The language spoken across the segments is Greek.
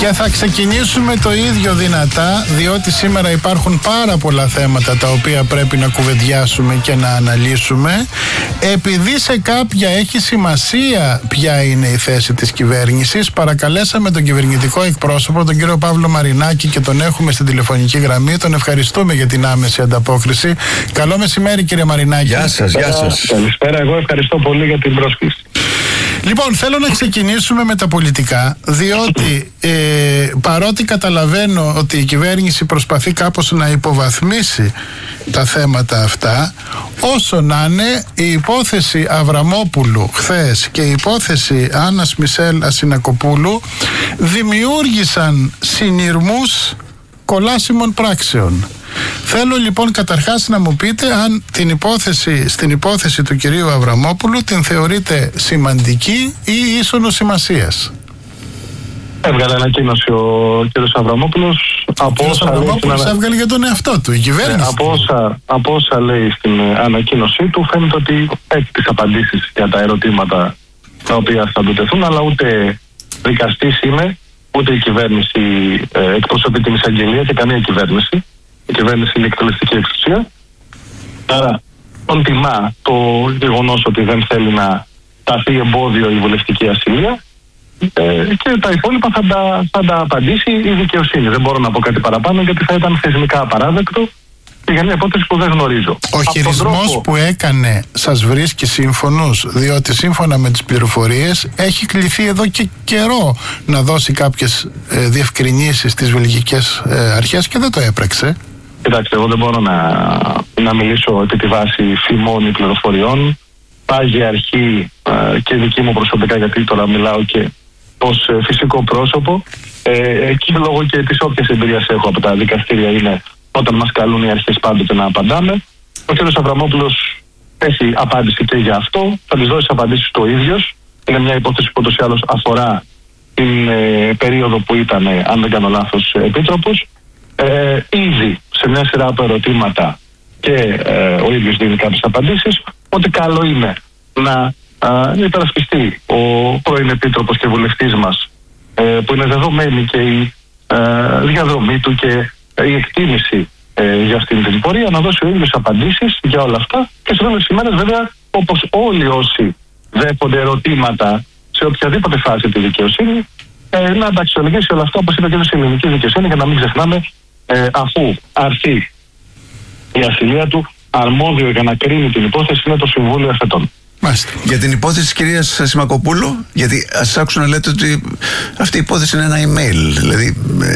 Και θα ξεκινήσουμε το ίδιο δυνατά, διότι σήμερα υπάρχουν πάρα πολλά θέματα τα οποία πρέπει να κουβεντιάσουμε και να αναλύσουμε. Επειδή σε κάποια έχει σημασία ποια είναι η θέση της κυβέρνησης, παρακαλέσαμε τον κυβερνητικό εκπρόσωπο, τον κύριο Παύλο Μαρινάκη, και τον έχουμε στην τηλεφωνική γραμμή. Τον ευχαριστούμε για την άμεση ανταπόκριση. Καλό μεσημέρι, κύριε Μαρινάκη. Γεια σας, γεια σας. Καλησπέρα, εγώ ευχαριστώ πολύ για την πρόσκληση. Λοιπόν, θέλω να ξεκινήσουμε με τα πολιτικά, διότι παρότι καταλαβαίνω ότι η κυβέρνηση προσπαθεί κάπως να υποβαθμίσει τα θέματα αυτά, όσο να είναι, η υπόθεση Αβραμόπουλου χθες και η υπόθεση Άννας Μισελ Ασυνακοπούλου δημιούργησαν συνειρμούς κολάσιμων πράξεων. Θέλω λοιπόν καταρχάς να μου πείτε αν στην υπόθεση του κυρίου Αβραμόπουλου την θεωρείτε σημαντική ή ίσονος σημασίας. Έβγαλε ανακοίνωση ο κύριος Αβραμόπουλος. Έβγαλε για τον εαυτό του, η κυβέρνηση. Από όσα λέει στην ανακοίνωσή του, φαίνεται ότι έχει τις απαντήσεις για τα ερωτήματα τα οποία θα του τεθούν, αλλά ούτε δικαστής είναι, ούτε η κυβέρνηση εκπροσωπεί την εισαγγελία και καμία κυβέρνηση. Η κυβέρνηση είναι εκτελεστική εξουσία. Άρα, τον τιμά το γεγονός ότι δεν θέλει να σταθεί εμπόδιο η βουλευτική ασυλία, και τα υπόλοιπα θα τα απαντήσει η δικαιοσύνη. Δεν μπορώ να πω κάτι παραπάνω, γιατί θα ήταν θεσμικά απαράδεκτο και για μια υπόθεση που δεν γνωρίζω. Ο χειρισμός που έκανε σας βρίσκει σύμφωνος, διότι σύμφωνα με τις πληροφορίες έχει κληθεί εδώ και καιρό να δώσει κάποιες διευκρινήσεις στις βελγικές αρχές και δεν το έπραξε. Κοιτάξτε, εγώ δεν μπορώ να μιλήσω επί τη βάση φημών ή πληροφοριών. Πάγει αρχή και δική μου προσωπικά, γιατί τώρα μιλάω και ως φυσικό πρόσωπο. Εκεί λόγω και της όποιας εμπειρίας έχω από τα δικαστήρια είναι όταν μας καλούν οι αρχές πάντοτε να απαντάμε. Ο κ. Αβραμόπουλος έχει απάντηση και για αυτό. Θα τις δώσει απαντήσεις το ίδιος. Είναι μια υπόθεση που ούτως ή άλλως αφορά την περίοδο που ήταν, αν δεν κάνω λάθος, επίτροπος. Ήδη σε μια σειρά από ερωτήματα και ο ίδιος δίνει κάποιες απαντήσεις, ότι καλό είναι να υπερασπιστεί ο πρώην επίτροπος και βουλευτής μας, που είναι δεδομένη και η διαδρομή του και η εκτίμηση για αυτήν την πορεία, να δώσει ο ίδιος απαντήσεις για όλα αυτά και σε όλες τις ημέρες, βέβαια, όπως όλοι όσοι δέχονται ερωτήματα σε οποιαδήποτε φάση τη δικαιοσύνη, να τα αξιολογήσει όλα αυτά, όπως είπε και στην ελληνική δικαιοσύνη, για να μην ξεχνάμε, αφού αρθεί η ασυλία του, αρμόδιο για να κρίνει την υπόθεση είναι το Συμβούλιο Εφετών. Μάλιστα. Για την υπόθεση της κυρίας Ασυνακοπούλου, γιατί σας άκουσα να λέτε ότι αυτή η υπόθεση είναι ένα email, δηλαδή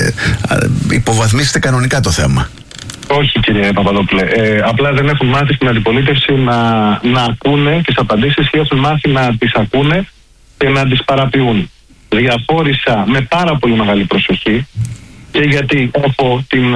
υποβαθμίσετε κανονικά το θέμα. Όχι, κύριε Παπαδόπουλε. Απλά δεν έχουν μάθει στην αντιπολίτευση να ακούνε τις απαντήσεις ή έχουν μάθει να τις ακούνε και να τις παραποιούν. Διαφόρησα με πάρα πολύ μεγάλη προσοχή, και γιατί έχω την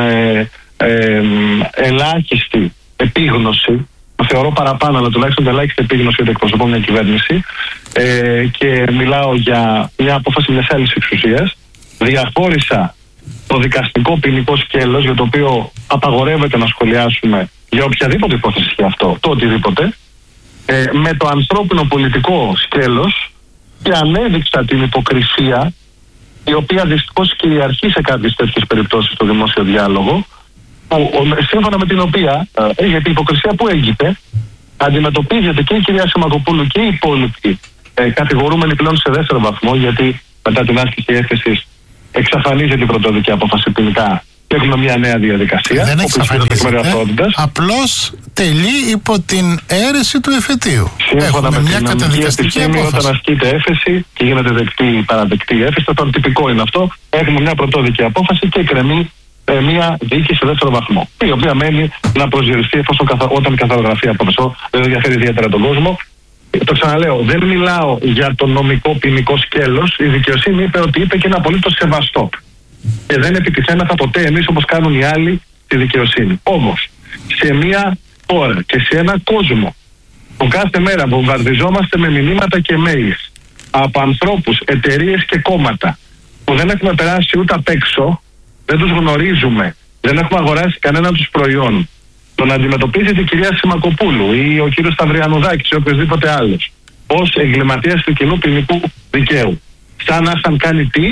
ελάχιστη επίγνωση, θεωρώ παραπάνω, αλλά τουλάχιστον την ελάχιστη επίγνωση ότι εκπροσωπώ μια κυβέρνηση, και μιλάω για μια απόφαση μιας άλλης εξουσίας. Διαφόρησα το δικαστικό ποινικό σκέλος, για το οποίο απαγορεύεται να σχολιάσουμε για οποιαδήποτε υπόθεση για αυτό, το οτιδήποτε, με το ανθρώπινο πολιτικό σκέλος, και ανέδειξα την υποκρισία, η οποία δυστυχώς κυριαρχεί σε κάποιες τέτοιες περιπτώσεις στο δημόσιο διάλογο, σύμφωνα με την οποία, για την υποκρισία που έγινε, αντιμετωπίζεται και η κυρία Ασυνακοπούλου και οι υπόλοιποι κατηγορούμενοι πλέον σε δεύτερο βαθμό, γιατί μετά την άσκηση έκθεσης εξαφανίζεται η πρωτοδική απόφαση ποινικά και έχουμε μια νέα διαδικασία. Δεν εξαφανίζεται, απλώς τελεί υπό την αίρεση του εφετείου. Σύμφωνα με μια καταδικαστική απόφαση. Όταν ασκείται έφεση και γίνεται παραδεκτή έφεση, το τυπικό είναι αυτό, έχουμε μια πρωτόδικη απόφαση και εκκρεμεί μια δίκη σε δεύτερο βαθμό, η οποία μένει να προσδιοριστεί όταν η καθαρογραφή από αυτό δεν ενδιαφέρει ιδιαίτερα τον κόσμο. Το ξαναλέω, δεν μιλάω για το νομικό ποινικό σκέλος. Η δικαιοσύνη είπε ότι είπε και είναι απολύτως σεβαστό. Και δεν επιτιθέμεθα ποτέ εμείς όπως κάνουν οι άλλοι τη δικαιοσύνη. Όμως, σε μια χώρα και σε ένα κόσμο που κάθε μέρα βομβαρδιζόμαστε με μηνύματα και mails από ανθρώπους, εταιρείες και κόμματα που δεν έχουμε περάσει ούτε απ' έξω, δεν τους γνωρίζουμε, δεν έχουμε αγοράσει κανένα τους προϊόν, το να αντιμετωπίζεται η κυρία Ασυνακοπούλου ή ο κύριος Σταυριανουδάκης ή οποιοδήποτε άλλος ως εγκληματίας του κοινού ποινικού δικαίου, σαν να είχαν κάνει τι,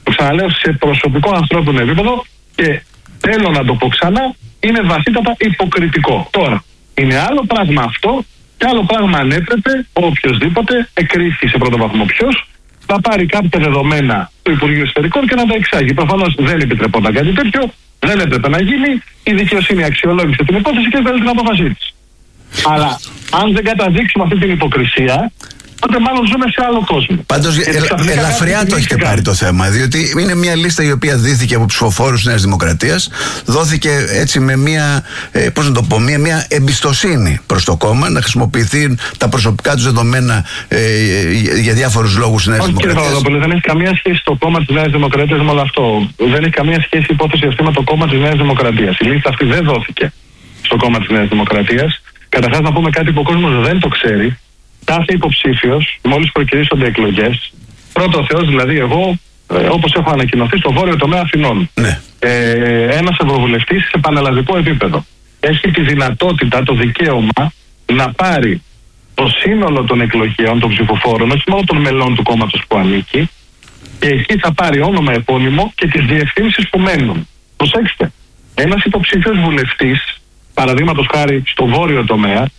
Το ξαναλέω σε προσωπικό ανθρώπινο επίπεδο και θέλω να το πω ξανά, είναι βαθύτατα υποκριτικό. Τώρα, είναι άλλο πράγμα αυτό και άλλο πράγμα αν έπρεπε οποιοδήποτε εκρίθη σε πρώτο βαθμό ποιος θα πάρει κάποια δεδομένα του Υπουργείου Εσωτερικών και να τα εξάγει. Προφανώς δεν επιτρεπόταν κάτι τέτοιο, δεν έπρεπε να γίνει. Η δικαιοσύνη αξιολόγησε την υπόθεση και έβγαλε την απόφασή της. Αλλά αν δεν καταδείξουμε αυτή την υποκρισία, τότε μάλλον ζούμε σε άλλο κόσμο. Πάντως ελαφριά το έχετε πάρει το θέμα, διότι είναι μια λίστα η οποία δίθηκε από ψηφοφόρους της Νέας Δημοκρατίας, δόθηκε έτσι με μια, πώς να το πω, μια εμπιστοσύνη προς το κόμμα να χρησιμοποιηθεί τα προσωπικά τους δεδομένα για διάφορους λόγους της Νέας Δημοκρατίας. Δεν έχει καμία σχέση το κόμμα της Νέας Δημοκρατίας με όλο αυτό. Δεν έχει καμία σχέση η υπόθεση αυτή με το κόμμα της Νέας Δημοκρατίας. Η λίστα αυτή δεν δόθηκε στο κόμμα της Νέας Δημοκρατίας. Καταρχάς να πούμε κάτι που ο κόσμος δεν το ξέρει. Κάθε υποψήφιος, μόλις προκυρήσονται εκλογές, πρώτο Θεός δηλαδή εγώ, όπως έχω ανακοινωθεί, στο βόρειο τομέα Αθηνών, ναι. Ένας ευρωβουλευτής σε πανελλαδικό επίπεδο έχει τη δυνατότητα, το δικαίωμα να πάρει το σύνολο των εκλογέων, των ψηφοφόρων, όχι μόνο των μελών του κόμματος που ανήκει, και εκεί θα πάρει όνομα, επώνυμο και τις διευθύνσεις που μένουν. Προσέξτε, ένας υποψήφιος βουλευτής, παραδείγματος χάρη στο βόρειο τομέα,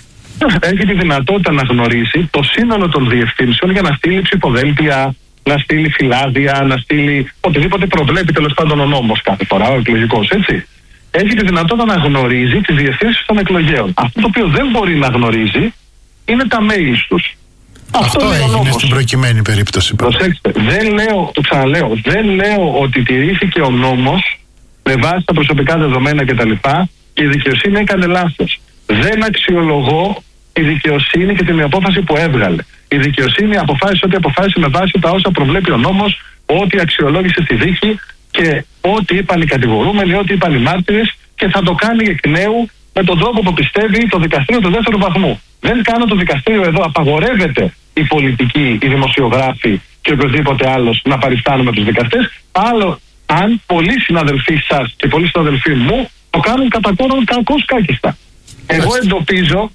έχει τη δυνατότητα να γνωρίσει το σύνολο των διευθύνσεων για να στείλει ψηφοδέλτια, να στείλει φυλάδια, να στείλει οτιδήποτε προβλέπει τέλος πάντων ο νόμος κάθε φορά, ο εκλογικός, έτσι. Έχει τη δυνατότητα να γνωρίζει τις διευθύνσεις των εκλογέων. Αυτό το οποίο δεν μπορεί να γνωρίζει είναι τα mail τους. Αυτό έγινε στην προκειμένη περίπτωση. Προσέξτε, το ξαναλέω, δεν λέω ότι τηρήθηκε ο νόμος με βάση τα προσωπικά δεδομένα κτλ. Και η δικαιοσύνη έκανε λάθος. Δεν αξιολογώ τη δικαιοσύνη και την απόφαση που έβγαλε. Η δικαιοσύνη αποφάσισε ό,τι αποφάσισε με βάση τα όσα προβλέπει ο νόμος, ό,τι αξιολόγησε στη δίκη και ό,τι είπαν οι κατηγορούμενοι, ό,τι είπαν οι μάρτυρες, και θα το κάνει εκ νέου με τον τρόπο που πιστεύει το δικαστήριο του δεύτερου βαθμού. Δεν κάνω το δικαστήριο εδώ, απαγορεύεται οι πολιτικοί, οι δημοσιογράφοι και οποιοδήποτε άλλος να παριστάνουμε τους δικαστές. Άλλο αν πολλοί συναδελφοί σας και πολλοί συναδελφοί μου το κάνουν κατά κόρον κακώς κάκιστα. Εγώ εντοπίζω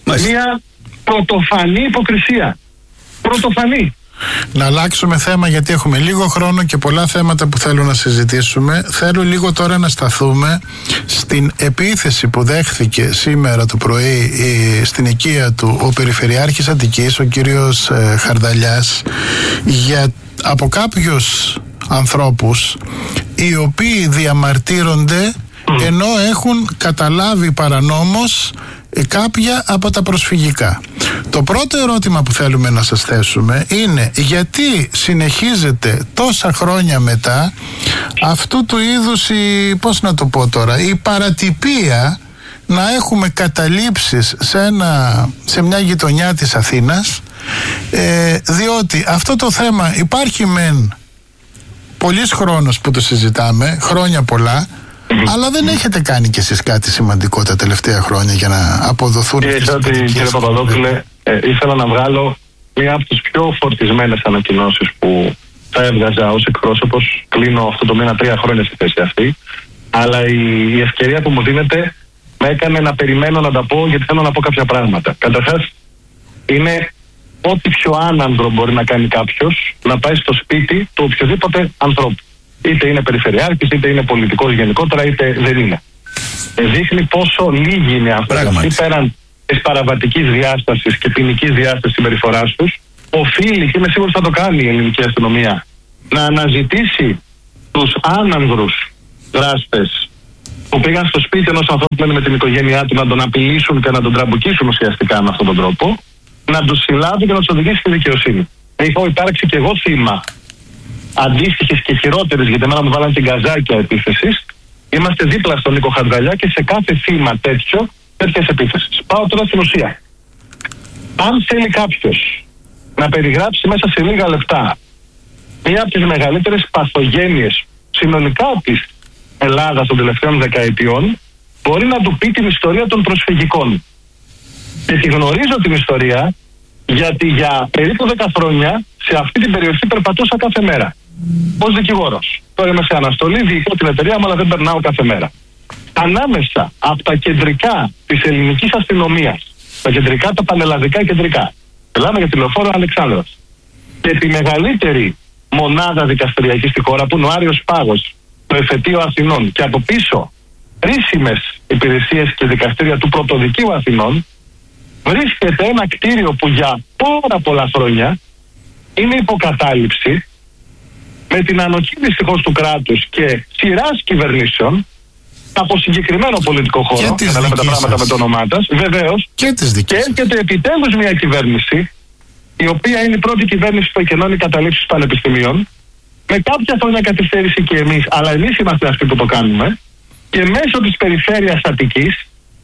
μια πρωτοφανή υποκρισία. Πρωτοφανή. Να αλλάξουμε θέμα, γιατί έχουμε λίγο χρόνο και πολλά θέματα που θέλω να συζητήσουμε. Θέλω λίγο τώρα να σταθούμε στην επίθεση που δέχθηκε σήμερα το πρωί στην οικία του ο Περιφερειάρχης Αττικής, ο κύριος Χαρδαλιάς, από κάποιους ανθρώπους οι οποίοι διαμαρτύρονται ενώ έχουν καταλάβει παρανόμως κάποια από τα προσφυγικά. Το πρώτο ερώτημα που θέλουμε να σας θέσουμε είναι γιατί συνεχίζεται τόσα χρόνια μετά αυτού του είδους η παρατυπία να έχουμε καταλήψεις σε μια γειτονιά της Αθήνας, διότι αυτό το θέμα υπάρχει μεν πολύς χρόνος που το συζητάμε, χρόνια πολλά, αλλά δεν έχετε κάνει κι εσείς κάτι σημαντικό τα τελευταία χρόνια για να αποδοθούν αυτές τις κατοικίες. Κύριε Παπαδόπουλε, ήθελα να βγάλω μία από τις πιο φορτισμένες ανακοινώσεις που θα έβγαζα ως εκπρόσωπος. Κλείνω αυτό το μήνα 3 χρόνια στη θέση αυτή. Αλλά η ευκαιρία που μου δίνεται με έκανε να περιμένω να τα πω, γιατί θέλω να πω κάποια πράγματα. Καταρχάς, είναι ό,τι πιο άνανδρο μπορεί να κάνει κάποιος να πάει στο σπίτι του οποιοδήποτε ανθρώπου. Είτε είναι περιφερειάρχης, είτε είναι πολιτικός γενικότερα, είτε δεν είναι. Δείχνει πόσο λίγοι είναι άνθρωποι πέραν της παραβατικής διάστασης και ποινικής διάστασης συμπεριφοράς τους. Οφείλει, και είμαι σίγουρος θα το κάνει η ελληνική αστυνομία, να αναζητήσει τους άνανδρους δράστες που πήγαν στο σπίτι ενός ανθρώπου με την οικογένειά του να τον απειλήσουν και να τον τραμπουκίσουν ουσιαστικά με αυτόν τον τρόπο, να τους συλλάβει και να τους οδηγήσει στη δικαιοσύνη. Έχω υπάρξει και εγώ θύμα αντίστοιχης και χειρότερης, γιατί εμένα μου βάλαν την καζάκια επίθεσης. Είμαστε δίπλα στον Νίκο Χαρδαλιά και σε κάθε θύμα τέτοιας επίθεσης. Πάω τώρα στην ουσία. Αν θέλει κάποιος να περιγράψει μέσα σε λίγα λεπτά μία από τις μεγαλύτερες παθογένειες συνολικά της Ελλάδας των τελευταίων δεκαετιών, μπορεί να του πει την ιστορία των προσφυγικών. Και τη γνωρίζω την ιστορία, γιατί για περίπου 10 χρόνια σε αυτή την περιοχή περπατούσα κάθε μέρα ως δικηγόρος. Τώρα είμαι σε αναστολή, διοικώ την εταιρεία μου, αλλά δεν περνάω κάθε μέρα. Ανάμεσα από τα κεντρικά της ελληνικής αστυνομίας, τα κεντρικά, τα πανελλαδικά κεντρικά, μιλάμε για τη λεωφόρο Αλεξάνδρας, και τη μεγαλύτερη μονάδα δικαστηριακή στη χώρα, που είναι ο Άριος Πάγος, το Εφετείο Αθηνών, και από πίσω κρίσιμες υπηρεσίες και δικαστήρια του Πρωτοδικείου Αθηνών, βρίσκεται ένα κτίριο που για πάρα πολλά χρόνια είναι υποκατάληψη, με την ανοχή δυστυχώς του κράτους και σειράς κυβερνήσεων από συγκεκριμένο πολιτικό χώρο, να λέμε τα πράγματα με το όνομά της, βεβαίως, και έρχεται επιτέλους μια κυβέρνηση, η οποία είναι η πρώτη κυβέρνηση που εκενώνει καταλήψεις πανεπιστημίων, με κάποια χρόνια καθυστέρηση και εμείς, αλλά εμείς είμαστε αυτοί που το κάνουμε, και μέσω της περιφέρειας Αττικής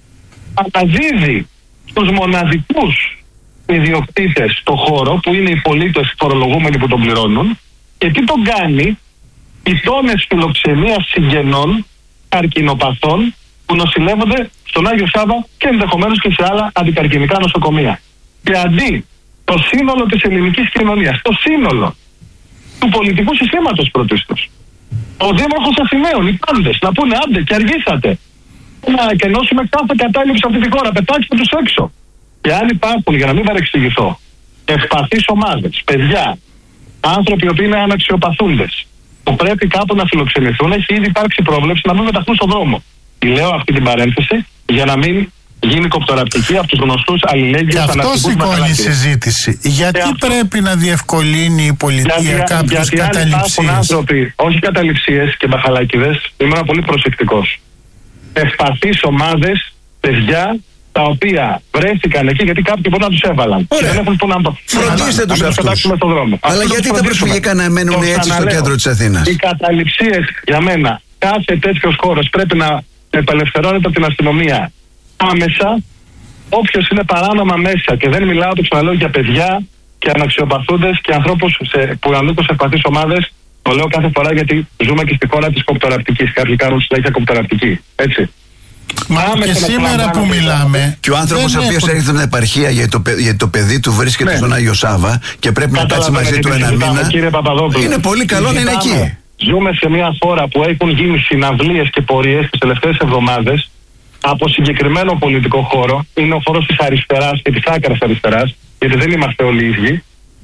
αναδίδει στους μοναδικούς ιδιοκτήτες το χώρο, που είναι οι πολίτες φορολογούμενοι που τον πληρώνουν, και τι τον κάνει? Οι τόνες φιλοξενίας συγγενών καρκινοπαθών που νοσηλεύονται στον Άγιο Σάββα και ενδεχομένως και σε άλλα αντικαρκινικά νοσοκομεία. Και αντί το σύνολο της ελληνικής κοινωνίας, το σύνολο του πολιτικού συστήματος πρωτίστως, ο Δήμαρχος Αθηναίων, οι πάντες, να πούνε άντε και αργήσατε, να εκενώσουμε κάθε κατάληψη σε αυτή τη χώρα, πετάξτε τους έξω. Και αν υπάρχουν, για να μην παρεξηγηθώ, ευπαθείς ομάδες, παιδιά, άνθρωποι οι οποίοι είναι αναξιοπαθούντες, που πρέπει κάπου να φιλοξενηθούν, έχει ήδη υπάρξει πρόβλεψη να μην μεταχθούν στον δρόμο. Λέω αυτή την παρένθεση για να μην γίνει κοπτοραπτική από τους γνωστούς αλληλέγγυους αναρχικούς. Και αυτό σηκώνει η συζήτηση. Γιατί πρέπει να διευκολύνει η πολιτεία κάποιες καταληψίες? Αν υπάρχουν άνθρωποι, όχι καταληψίες και μπαχαλάκιδες, ήμουν πολύ προσεκτικός. Ευπαθείς ομάδες, παιδιά, τα οποία βρέθηκαν εκεί γιατί κάποιοι μπορεί να τους έβαλαν. Δεν έχουν που να φροντίστε τους αυτούς. Αλλά γιατί τα προσφυγικά να μένουν έτσι στο κέντρο της Αθήνας? Οι καταληψίες, για μένα, κάθε τέτοιος χώρος πρέπει να απελευθερώνεται από την αστυνομία άμεσα. Όποιος είναι παράνομα μέσα, και δεν μιλάω, το ξαναλέω, για παιδιά και αναξιοπαθούντες και ανθρώπους που ανήκουν σε ευπαθείς ομάδες, το λέω κάθε φορά γιατί ζούμε και στη χώρα της κοπτοραπτικής. Κάποιοι κάνουν συνέχεια κοπτοραπτική. Έτσι. Μα και σήμερα που μιλάμε. Και ο άνθρωπος ο οποίος έρχεται με την επαρχία γιατί το παιδί του βρίσκεται στον Άγιο Σάββα και πρέπει να κάτσει μαζί του ένα μήνα. Είναι πολύ καλό να είναι εκεί. Ζούμε σε μια χώρα που έχουν γίνει συναυλίες και πορείες τις τελευταίες εβδομάδες από συγκεκριμένο πολιτικό χώρο. Είναι ο χώρος της αριστεράς και της άκρας αριστεράς, γιατί δεν είμαστε όλοι ίδιοι.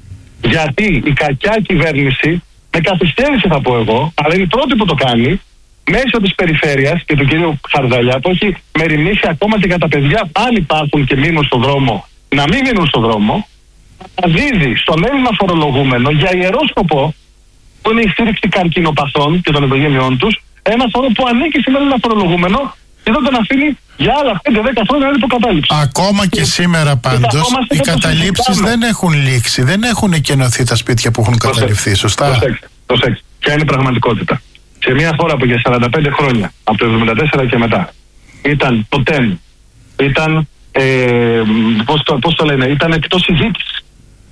Γιατί η κακιά κυβέρνηση, με καθυστέρηση θα πω εγώ, αλλά είναι η πρώτη που το κάνει, μέσω της περιφέρειας και του κυρίου Χαρδαλιά, που έχει μεριμνήσει ακόμα και για τα παιδιά, αν υπάρχουν και μείνουν στον δρόμο, να μην μείνουν στον δρόμο, να δίδει στον Έλληνα φορολογούμενο για ιερό σκοπό, που είναι η στήριξη καρκινοπαθών και των οικογένειών τους, ένα φόρο που ανήκει στον Έλληνα φορολογούμενο και δεν τον αφήνει για άλλα 5-10 χρόνια να είναι υποκατάληψη. Ακόμα και σήμερα πάντως οι καταλήψεις δεν έχουν λήξει, δεν έχουν εκενωθεί τα σπίτια που έχουν καταληφθεί, σωστά? Προσέξτε. Ποια είναι η πραγματικότητα? Σε μια χώρα που για 45 χρόνια, από το 1974 και μετά, ήταν το ΤΕΜ, ήταν, πώς το λένε, ήταν εκτός συζήτηση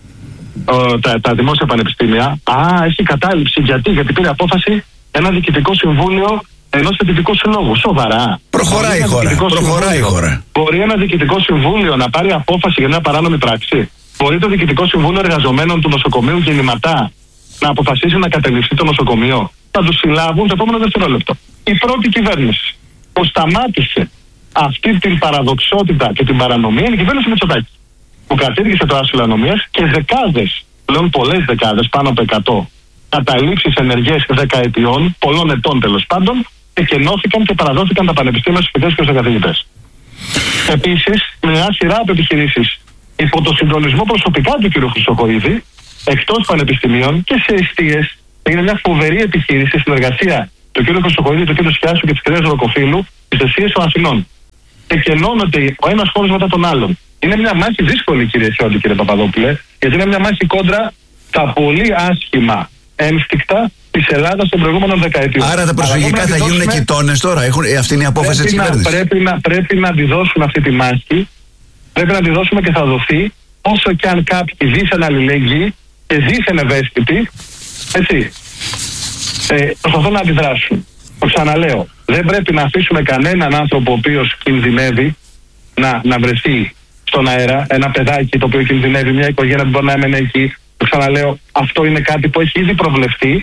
τα δημόσια πανεπιστήμια. Έχει κατάληψη. Γιατί πήρε απόφαση ένα διοικητικό συμβούλιο ενός φοιτητικού συλλόγου. Σοβαρά? Προχωράει η χώρα. Μπορεί ένα διοικητικό συμβούλιο να πάρει απόφαση για μια παράνομη πράξη? Μπορεί το διοικητικό συμβούλιο εργαζομένων του νοσοκομείου Γεννηματά να αποφασίσει να κατεληφθεί το νοσοκομείο? Θα τους συλλάβουν το επόμενο δευτερόλεπτο. Η πρώτη κυβέρνηση που σταμάτησε αυτή την παραδοξότητα και την παρανομία είναι η κυβέρνηση Μητσοτάκη, που κατήργησε το άσυλο ανομίας και δεκάδες, πλέον πολλές δεκάδες, πάνω από 100 καταλήψεις ενεργές δεκαετιών, πολλών ετών τέλος πάντων, εκενώθηκαν και παραδόθηκαν τα πανεπιστήμια στους φοιτητές και στους καθηγητές. Επίσης, μια σειρά από επιχειρήσεις υπό το συντονισμό προσωπικά του κ. Χρυσοχοΐδη, εκτός πανεπιστημίων και σε εστίες, είναι μια φοβερή επιχείρηση, συνεργασία του κ. Χρυσοχοΐδη, του κ. Σκιάσου και της κ. Ροκοφίλου, στις εστίες των Αθηνών. Εκενώνονται ο ένας χώρος μετά τον άλλον. Είναι μια μάχη δύσκολη, κύριε Σιόντι, κύριε Παπαδόπουλε, γιατί είναι μια μάχη κόντρα τα πολύ άσχημα ένστικτα της Ελλάδας των προηγούμενων δεκαετιών. Άρα τα προσφυγικά θα γίνουν κοιτώνες τώρα? Αυτή είναι η απόφαση της κυβέρνησης. Πρέπει να αντιδώσουμε αυτή τη μάχη. Πρέπει να αντιδώσουμε και θα δοθεί, όσο και αν κάποιοι δίθεν αλληλέγγυοι και δίθεν ευαίσθητοι, έτσι, προσπαθούν να αντιδράσουν. Το ξαναλέω. Δεν πρέπει να αφήσουμε κανέναν άνθρωπο ο οποίος κινδυνεύει να βρεθεί στον αέρα. Ένα παιδάκι το οποίο κινδυνεύει, μια οικογένεια που μπορεί να έμενε εκεί. Το ξαναλέω, αυτό είναι κάτι που έχει ήδη προβλεφθεί.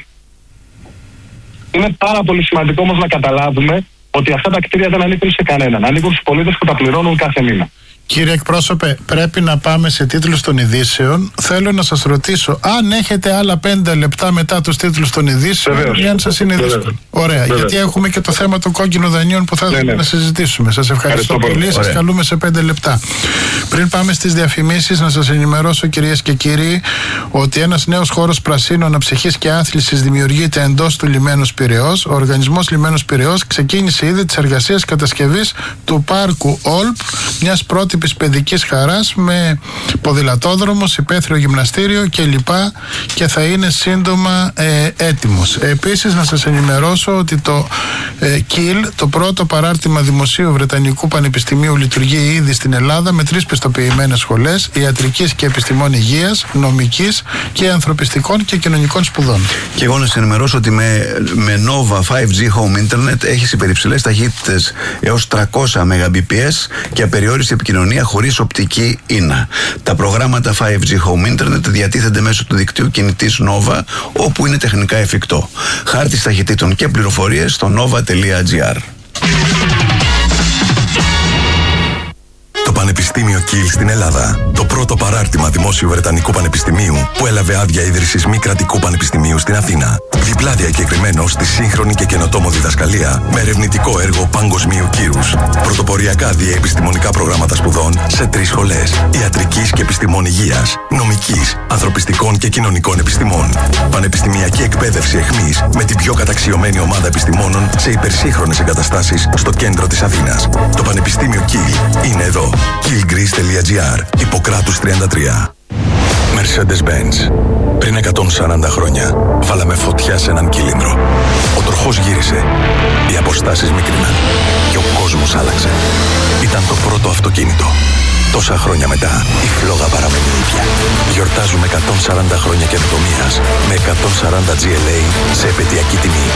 Είναι πάρα πολύ σημαντικό όμως να καταλάβουμε ότι αυτά τα κτίρια δεν ανήκουν σε κανέναν. Ανήκουν στους πολίτες που τα πληρώνουν κάθε μήνα. Κύριε εκπρόσωπε, πρέπει να πάμε σε τίτλους των ειδήσεων. Θέλω να σας ρωτήσω αν έχετε άλλα 5 λεπτά μετά τους τίτλους των ειδήσεων, ή αν σας είναι δύσκολο. Ωραία, γιατί έχουμε και το θέμα των κόκκινων δανείων που θα θέλουμε να συζητήσουμε. Σας ευχαριστώ πολύ. Σας καλούμε σε 5 λεπτά. Πριν πάμε στις διαφημίσεις, να σας ενημερώσω, κυρίες και κύριοι, ότι ένας νέος χώρος πρασίνου αναψυχής και άθλησης δημιουργείται εντός του λιμένους Πειραιώς. Ο οργανισμός Λιμένος Πειραιώς ξεκίνησε ήδη τις εργασίες κατασκευής του πάρκου Όλπ, μιας πρότυπης παιδικής χαράς με ποδηλατόδρομο, υπαίθριο γυμναστήριο κλπ. Και θα είναι σύντομα έτοιμος. Επίσης, να σας ενημερώσω ότι το ΚΙΛ, το πρώτο παράρτημα δημοσίου Βρετανικού Πανεπιστημίου, λειτουργεί ήδη στην Ελλάδα με 3 πιστοποιημένες σχολές ιατρικής και επιστημών υγείας, νομικής και ανθρωπιστικών και κοινωνικών σπουδών. Και εγώ να σας ενημερώσω ότι με Nova 5G Home Internet έχεις υπερυψηλές ταχύτητες έως 300 Mbps και απεριόριστη επικοινωνία χωρίς οπτική ίνα. Τα προγράμματα 5G Home Internet διατίθενται μέσω του δικτύου κινητής Nova, όπου είναι τεχνικά εφικτό. Χάρτης ταχυτήτων και πληροφορίες στο nova.gr. Το Πανεπιστήμιο Κιλ στην Ελλάδα. Το πρώτο παράρτημα δημόσιου Βρετανικού Πανεπιστημίου που έλαβε άδεια ίδρυσης μη κρατικού πανεπιστημίου στην Αθήνα. Διπλά διακεκριμένο στη σύγχρονη και καινοτόμο διδασκαλία με ερευνητικό έργο παγκοσμίου κύρους. Πρωτοποριακά διεπιστημονικά προγράμματα σπουδών σε 3 σχολές. Ιατρικής και επιστημών υγείας, νομικής, ανθρωπιστικών και κοινωνικών επιστημών. Πανεπιστημιακή εκπαίδευση εχμής με την πιο καταξιωμένη ομάδα επιστημόνων σε υπερσύγχρονες εγκαταστάσεις στο κέντρο της Αθήνας. Το Πανεπιστήμιο Κιλ είναι εδώ. killgreece.gr. Ιπποκράτους 33. Mercedes-Benz. Πριν 140 χρόνια βάλαμε φωτιά σε έναν κύλινδρο. Ο τροχός γύρισε. Οι αποστάσεις μικρήναν. Και ο κόσμος άλλαξε. Ήταν το πρώτο αυτοκίνητο. Τόσα χρόνια μετά, η φλόγα παραμένει ίδια. Γιορτάζουμε 140 χρόνια καινοτομίας με 140 GLA σε επαιτειακή τιμή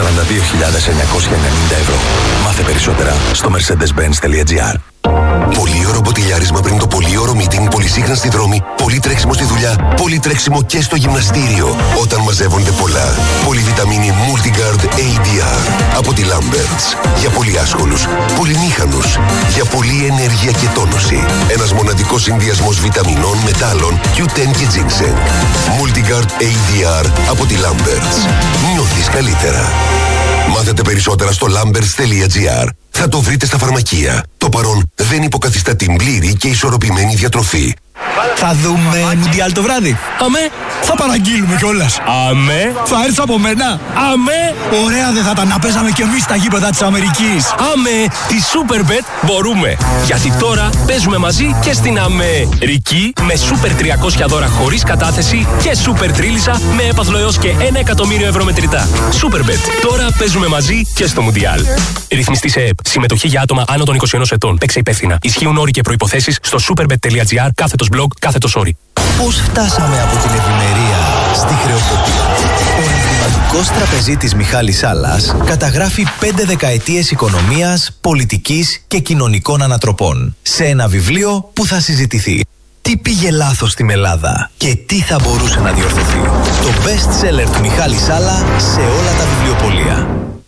42.990 ευρώ. Μάθε περισσότερα στο mercedes-benz.gr. Πολύωρο μποτιλιάρισμα πριν το πολύωρο meeting, πολυσύχναστη στη δρόμη, πολύ τρέξιμο στη δουλειά, πολύ τρέξιμο και στο γυμναστήριο. Όταν μαζεύονται πολλά. Πολυβιταμίνη Multigard ADR από τη Lamberts. Για πολύ άσχολους, πολυμήχανους, για πολλή ενέργεια και τόνωση. Ένας μοναδικός συνδυασμός βιταμινών, μετάλλων, Q10 και ginseng. Multigard ADR από τη Lamberts. Νιώθεις καλύτερα. Μάθετε περισσότερα στο lamberts.gr. Θα το βρείτε στα φαρμακεία. Το παρόν δεν υποκαθιστά την πλήρη και ισορροπημένη διατροφή. Θα δούμε Μουντιάλ το βράδυ. Αμέ. Θα παραγγείλουμε κιόλας. Αμέ. Θα έρθει από μένα. Αμέ. Ωραία δεν θα ήταν να παίζαμε κι εμείς στα γήπεδα της Αμερικής. Αμέ. Τη Superbet μπορούμε. Γιατί τώρα παίζουμε μαζί και στην Αμερική με Super 300 δώρα χωρίς κατάθεση και Super Τρίλισσα με έπαθλο έως και 1 εκατομμύριο ευρώ μετρητά. Superbet. Τώρα παίζουμε μαζί και στο Μουντιάλ. Ρυθμιστή σε ΕΠ. Συμμετοχή για άτομα άνω των 21 ετών. Παίξε υπεύθυνα. Ισχύουν όροι και προϋποθέσεις στο superbet.gr/blog/όροι. Πώς φτάσαμε από την ευημερία στη χρεοκοπία? Ο εμβληματικός τραπεζίτης Μιχάλης Σάλλας καταγράφει 5 δεκαετίες οικονομίας, πολιτικής και κοινωνικών ανατροπών σε ένα βιβλίο που θα συζητηθεί. Τι πήγε λάθος στην Ελλάδα και τι θα μπορούσε να διορθωθεί? Το best seller του Μιχάλη Σάλλα σε όλα τα βιβλιοπωλεία.